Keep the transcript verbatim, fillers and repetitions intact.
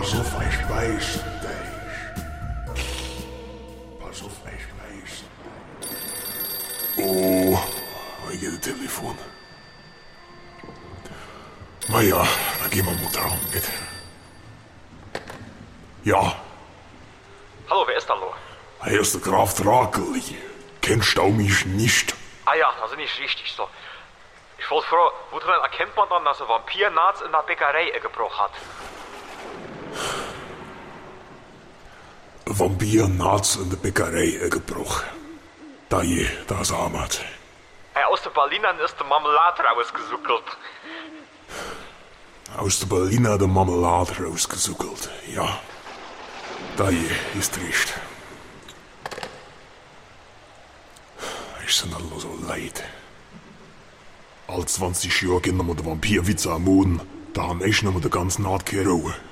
Pass auf, ich weiß dich. Pass auf, ich weiß. Oh, ich gehe das Telefon. Na ja, dann gehen wir mal dran mit. Ja. Hallo, wer ist da lo? Hier ist der Graf Drakeli. Kennst du mich nicht? Ah ja, also nicht richtig so. Ich wollte fragen, woran erkennt man dann, dass ein Vampir nachts in der Bäckerei gebrochen hat? Ein Vampir nachts in der Bäckerei gebrochen. Da je, da ist Ahmad. Hey, aus den Berlinern ist die Marmelade rausgesuckelt. Aus der Berliner der Marmelade rausgesuckelt, ja. Da je, ist recht. Ich sind alle so leid. All zwanzig Jahre gehen wir den Vampirwitz am Moden, da haben ich noch mal den ganzen Naht keine Ruhe.